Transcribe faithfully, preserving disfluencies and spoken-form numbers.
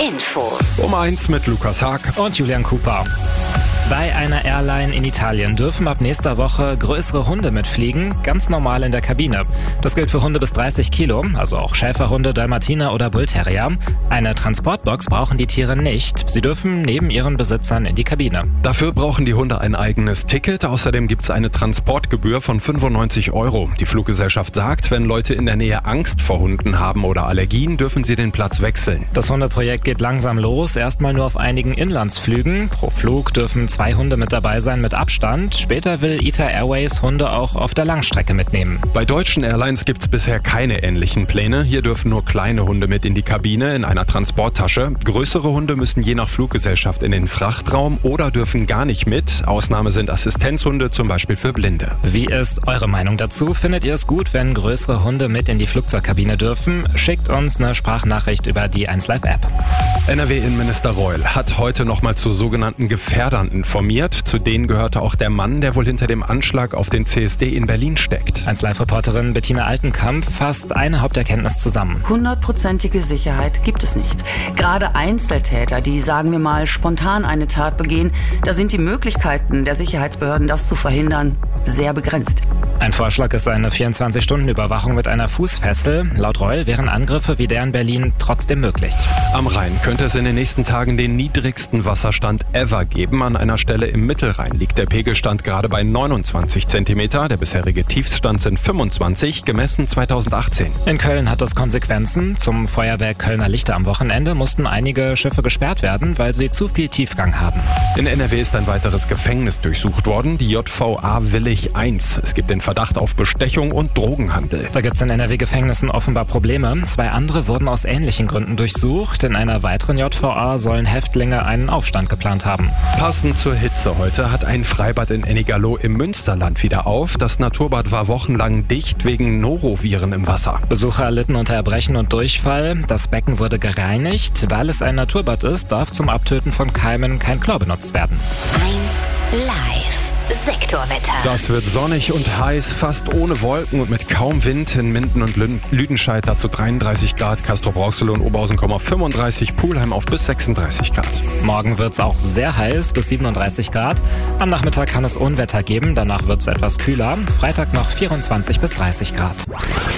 Info. Um eins mit Lukas Haag und Julian Cooper. Bei einer Airline in Italien dürfen ab nächster Woche größere Hunde mitfliegen, ganz normal in der Kabine. Das gilt für Hunde bis dreißig Kilo, also auch Schäferhunde, Dalmatiner oder Bullterrier. Eine Transportbox brauchen die Tiere nicht. Sie dürfen neben ihren Besitzern in die Kabine. Dafür brauchen die Hunde ein eigenes Ticket. Außerdem gibt es eine Transportgebühr von fünfundneunzig Euro. Die Fluggesellschaft sagt, wenn Leute in der Nähe Angst vor Hunden haben oder Allergien, dürfen sie den Platz wechseln. Das Hundeprojekt geht langsam los, erstmal nur auf einigen Inlandsflügen. Pro Flug dürfen zwei Hunde mit dabei sein mit Abstand. Später will I T A Airways Hunde auch auf der Langstrecke mitnehmen. Bei deutschen Airlines gibt es bisher keine ähnlichen Pläne. Hier dürfen nur kleine Hunde mit in die Kabine in einer Transporttasche. Größere Hunde müssen je nach Fluggesellschaft in den Frachtraum oder dürfen gar nicht mit. Ausnahme sind Assistenzhunde, zum Beispiel für Blinde. Wie ist eure Meinung dazu? Findet ihr es gut, wenn größere Hunde mit in die Flugzeugkabine dürfen? Schickt uns eine Sprachnachricht über die eins Live App. N R W-Innenminister Reul hat heute nochmal zu sogenannten Gefährdern informiert. Zu denen gehörte auch der Mann, der wohl hinter dem Anschlag auf den C S D in Berlin steckt. eins Live-Reporterin Bettina Altenkamp fasst eine Haupterkenntnis zusammen. Hundertprozentige Sicherheit gibt es nicht. Gerade Einzeltäter, die, sagen wir mal, spontan eine Tat begehen, da sind die Möglichkeiten der Sicherheitsbehörden, das zu verhindern, sehr begrenzt. Ein Vorschlag ist eine vierundzwanzig-Stunden-Überwachung mit einer Fußfessel. Laut Reul wären Angriffe wie der in Berlin trotzdem möglich. Am Rhein könnte es in den nächsten Tagen den niedrigsten Wasserstand ever geben. An einer Stelle im Mittelrhein liegt der Pegelstand gerade bei neunundzwanzig Zentimeter. Der bisherige Tiefstand sind fünfundzwanzig, gemessen zweitausendachtzehn. In Köln hat das Konsequenzen. Zum Feuerwerk Kölner Lichter am Wochenende mussten einige Schiffe gesperrt werden, weil sie zu viel Tiefgang haben. In N R W ist ein weiteres Gefängnis durchsucht worden, die J V A Willich eins. Es gibt den Verdacht auf Bestechung und Drogenhandel. Da gibt es in N R W-Gefängnissen offenbar Probleme. Zwei andere wurden aus ähnlichen Gründen durchsucht. In einer weiteren J V A sollen Häftlinge einen Aufstand geplant haben. Passend zur Hitze heute hat ein Freibad in Ennigerloh im Münsterland wieder auf. Das Naturbad war wochenlang dicht wegen Noroviren im Wasser. Besucher litten unter Erbrechen und Durchfall. Das Becken wurde gereinigt. Weil es ein Naturbad ist, darf zum Abtöten von Keimen kein Chlor benutzt werden. eins Live. Sektorwetter. Das wird sonnig und heiß, fast ohne Wolken und mit kaum Wind. In Minden und Lüdenscheid dazu dreiunddreißig Grad, Castrop-Rauxel und Oberhausen kommen auf fünfunddreißig, Pulheim auf bis sechsunddreißig Grad. Morgen wird es auch sehr heiß, bis siebenunddreißig Grad. Am Nachmittag kann es Unwetter geben, danach wird es etwas kühler. Freitag noch vierundzwanzig bis dreißig Grad.